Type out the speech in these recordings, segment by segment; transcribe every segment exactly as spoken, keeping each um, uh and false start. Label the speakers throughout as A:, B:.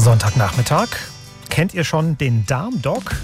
A: Sonntagnachmittag. Kennt ihr schon den Darmdoc?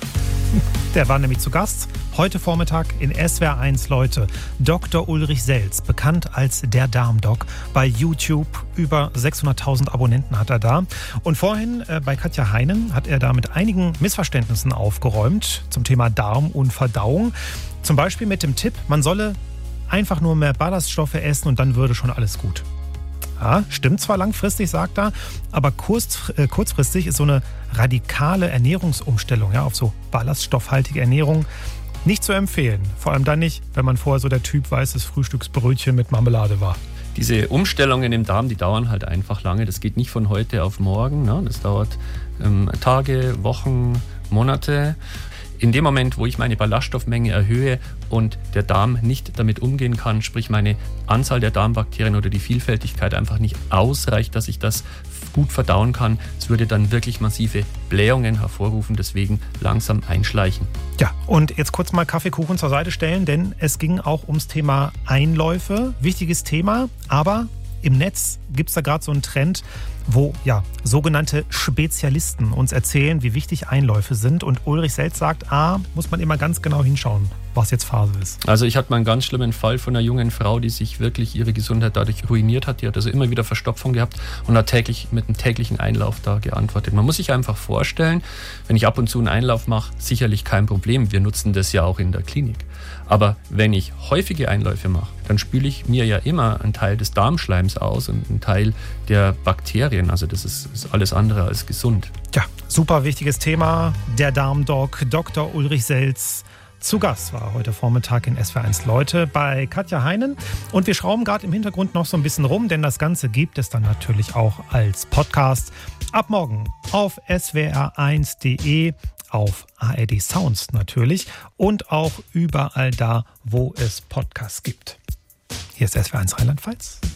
A: Der war nämlich zu Gast heute Vormittag in S W R eins, Leute. Doktor Ulrich Selz, bekannt als der Darmdoc. Bei YouTube über sechshunderttausend Abonnenten hat er da. Und vorhin äh, bei Katja Heinen hat er da mit einigen Missverständnissen aufgeräumt zum Thema Darm und Verdauung. Zum Beispiel mit dem Tipp, man solle einfach nur mehr Ballaststoffe essen und dann würde schon alles gut. Ja, stimmt zwar langfristig, sagt er, aber kurz, äh, kurzfristig ist so eine radikale Ernährungsumstellung, ja, auf so ballaststoffhaltige Ernährung nicht zu empfehlen. Vor allem dann nicht, wenn man vorher so der Typ weißes Frühstücksbrötchen mit Marmelade war.
B: Diese Umstellungen im Darm, die dauern halt einfach lange. Das geht nicht von heute auf morgen. Ne? Das dauert ähm, Tage, Wochen, Monate. In dem Moment, wo ich meine Ballaststoffmenge erhöhe und der Darm nicht damit umgehen kann, sprich meine Anzahl der Darmbakterien oder die Vielfältigkeit einfach nicht ausreicht, dass ich das gut verdauen kann, es würde dann wirklich massive Blähungen hervorrufen, deswegen langsam einschleichen.
A: Ja, und jetzt kurz mal Kaffeekuchen zur Seite stellen, denn es ging auch ums Thema Einläufe. Wichtiges Thema, aber im Netz gibt es da gerade so einen Trend, wo ja sogenannte Spezialisten uns erzählen, wie wichtig Einläufe sind. Und Ulrich Selz sagt, ah, muss man immer ganz genau hinschauen, was jetzt Phase ist.
B: Also ich hatte mal einen ganz schlimmen Fall von einer jungen Frau, die sich wirklich ihre Gesundheit dadurch ruiniert hat. Die hat also immer wieder Verstopfung gehabt und hat täglich mit einem täglichen Einlauf da geantwortet. Man muss sich einfach vorstellen, wenn ich ab und zu einen Einlauf mache, sicherlich kein Problem. Wir nutzen das ja auch in der Klinik. Aber wenn ich häufige Einläufe mache, dann spüle ich mir ja immer einen Teil des Darmschleims aus und einen Teil der Bakterien. Also das ist, ist alles andere als gesund.
A: Ja, super wichtiges Thema. Der Darmdoc, Doktor Ulrich Selz. Zu Gast war heute Vormittag in S W R eins, Leute, bei Katja Heinen. Und wir schrauben gerade im Hintergrund noch so ein bisschen rum, denn das Ganze gibt es dann natürlich auch als Podcast. Ab morgen auf S W R eins punkt de, auf A R D Sounds natürlich und auch überall da, wo es Podcasts gibt. Hier ist S W R eins Rheinland-Pfalz.